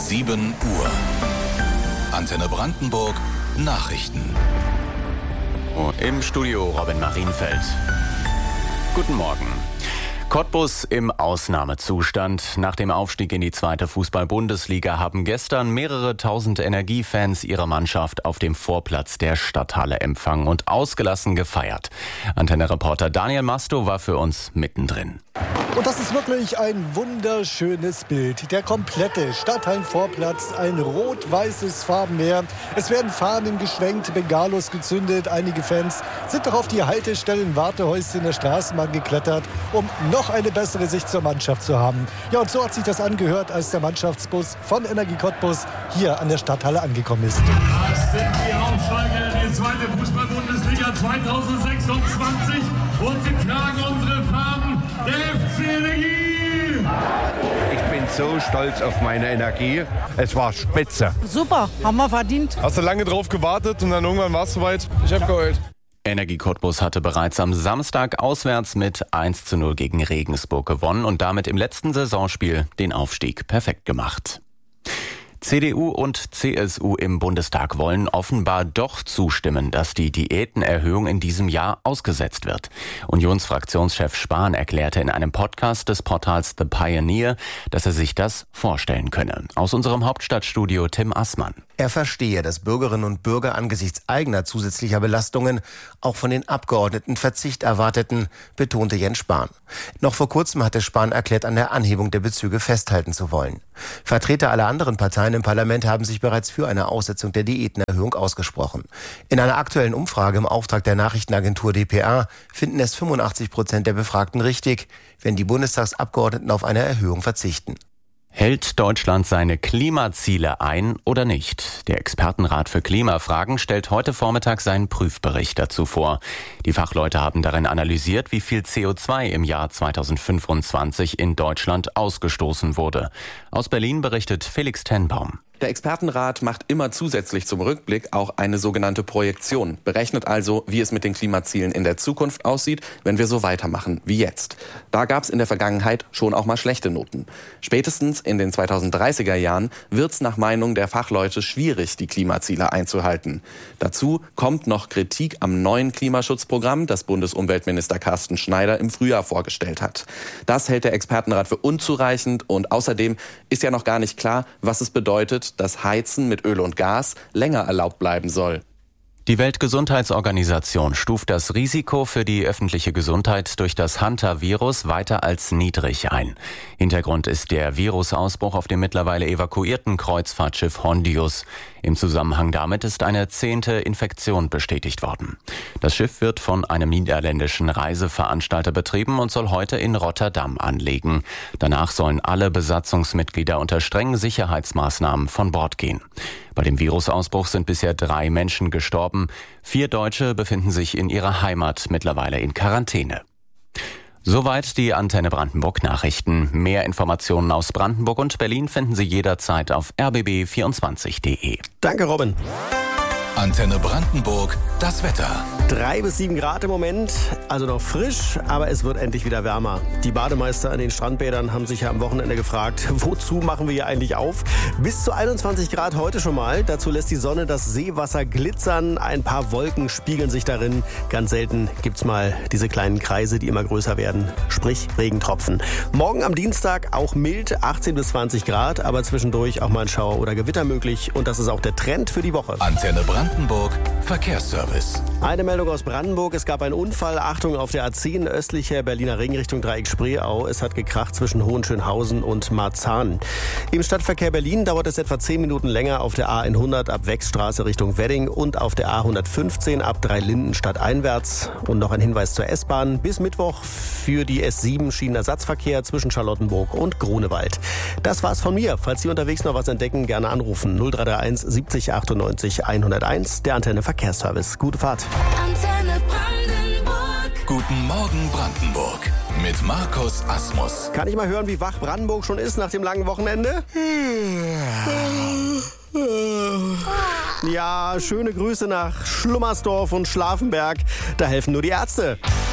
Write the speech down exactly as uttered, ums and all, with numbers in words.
sieben Uhr. Antenne Brandenburg Nachrichten. Oh, im Studio Robin Marienfeld. Guten Morgen. Cottbus im Ausnahmezustand. Nach dem Aufstieg in die zweite Fußball-Bundesliga haben gestern mehrere tausend Energiefans ihre Mannschaft auf dem Vorplatz der Stadthalle empfangen und ausgelassen gefeiert. Antenne-Reporter Daniel Masto war für uns mittendrin. Und das ist wirklich ein wunderschönes Bild. Der komplette Stadthallenvorplatz, ein rot-weißes Farbenmeer. Es werden Fahnen geschwenkt, Bengalos gezündet. Einige Fans sind doch auf die Haltestellen, Wartehäuschen der Straßenbahn geklettert, um noch eine bessere Sicht zur Mannschaft zu haben. Ja, und so hat sich das angehört, als der Mannschaftsbus von Energie Cottbus hier an der Stadthalle angekommen ist. Das sind die Aufsteiger in die zweite Fußball-Bundesliga zweitausendsechsundzwanzig und sie tragen unsere Farben, der F C Energie. Ich bin so stolz auf meine Energie. Es war spitze. Super, haben wir verdient. Hast du lange drauf gewartet und dann irgendwann war es soweit? Ich hab geheult. Energie Cottbus hatte bereits am Samstag auswärts mit eins zu null gegen Regensburg gewonnen und damit im letzten Saisonspiel den Aufstieg perfekt gemacht. C D U und C S U im Bundestag wollen offenbar doch zustimmen, dass die Diätenerhöhung in diesem Jahr ausgesetzt wird. Unionsfraktionschef Spahn erklärte in einem Podcast des Portals The Pioneer, dass er sich das vorstellen könne. Aus unserem Hauptstadtstudio Tim Assmann. Er verstehe, dass Bürgerinnen und Bürger angesichts eigener zusätzlicher Belastungen auch von den Abgeordneten Verzicht erwarteten, betonte Jens Spahn. Noch vor kurzem hatte Spahn erklärt, an der Anhebung der Bezüge festhalten zu wollen. Vertreter aller anderen Parteien im Parlament haben sich bereits für eine Aussetzung der Diätenerhöhung ausgesprochen. In einer aktuellen Umfrage im Auftrag der Nachrichtenagentur D P A finden es fünfundachtzig Prozent der Befragten richtig, wenn die Bundestagsabgeordneten auf eine Erhöhung verzichten. Hält Deutschland seine Klimaziele ein oder nicht? Der Expertenrat für Klimafragen stellt heute Vormittag seinen Prüfbericht dazu vor. Die Fachleute haben darin analysiert, wie viel C O zwei im Jahr zweitausendfünfundzwanzig in Deutschland ausgestoßen wurde. Aus Berlin berichtet Felix Tenbaum. Der Expertenrat macht immer zusätzlich zum Rückblick auch eine sogenannte Projektion, berechnet also, wie es mit den Klimazielen in der Zukunft aussieht, wenn wir so weitermachen wie jetzt. Da gab es in der Vergangenheit schon auch mal schlechte Noten. Spätestens in den zweitausenddreißiger Jahren wird es nach Meinung der Fachleute schwierig, die Klimaziele einzuhalten. Dazu kommt noch Kritik am neuen Klimaschutzprogramm, das Bundesumweltminister Carsten Schneider im Frühjahr vorgestellt hat. Das hält der Expertenrat für unzureichend und außerdem ist ja noch gar nicht klar, was es bedeutet, dass Heizen mit Öl und Gas länger erlaubt bleiben soll. Die Weltgesundheitsorganisation stuft das Risiko für die öffentliche Gesundheit durch das Hantavirus weiter als niedrig ein. Hintergrund ist der Virusausbruch auf dem mittlerweile evakuierten Kreuzfahrtschiff Hondius. Im Zusammenhang damit ist eine zehnte Infektion bestätigt worden. Das Schiff wird von einem niederländischen Reiseveranstalter betrieben und soll heute in Rotterdam anlegen. Danach sollen alle Besatzungsmitglieder unter strengen Sicherheitsmaßnahmen von Bord gehen. Bei dem Virusausbruch sind bisher drei Menschen gestorben. Vier Deutsche befinden sich in ihrer Heimat mittlerweile in Quarantäne. Soweit die Antenne Brandenburg Nachrichten. Mehr Informationen aus Brandenburg und Berlin finden Sie jederzeit auf r b b vierundzwanzig punkt d e. Danke, Robin. Antenne Brandenburg, das Wetter. Drei bis sieben Grad im Moment, also noch frisch, aber es wird endlich wieder wärmer. Die Bademeister an den Strandbädern haben sich ja am Wochenende gefragt, wozu machen wir hier eigentlich auf? Bis zu einundzwanzig Grad heute schon mal. Dazu lässt die Sonne das Seewasser glitzern. Ein paar Wolken spiegeln sich darin. Ganz selten gibt's mal diese kleinen Kreise, die immer größer werden. Sprich Regentropfen. Morgen am Dienstag auch mild, achtzehn bis zwanzig Grad, aber zwischendurch auch mal ein Schauer oder Gewitter möglich. Und das ist auch der Trend für die Woche. Antenne Brandenburg Verkehrsservice. Eine Meldung aus Brandenburg. Es gab einen Unfall. Achtung auf der A zehn östlicher Berliner Ring Richtung Dreieck Spreeau. Es hat gekracht zwischen Hohenschönhausen und Marzahn. Im Stadtverkehr Berlin dauert es etwa zehn Minuten länger auf der A hundert ab Wechsstraße Richtung Wedding und auf der A hundertfünfzehn ab Dreilinden stadteinwärts. Und noch ein Hinweis zur S-Bahn. Bis Mittwoch für die S sieben Schienenersatzverkehr zwischen Charlottenburg und Grunewald. Das war's von mir. Falls Sie unterwegs noch was entdecken, gerne anrufen. null drei drei eins siebzig achtundneunzig hunderteins, der Antenne Verkehrsservice. Gute Fahrt. Antenne Brandenburg. Guten Morgen Brandenburg mit Markus Asmus. Kann ich mal hören, wie wach Brandenburg schon ist nach dem langen Wochenende? Ja, schöne Grüße nach Schlummersdorf und Schlafenberg. Da helfen nur die Ärzte.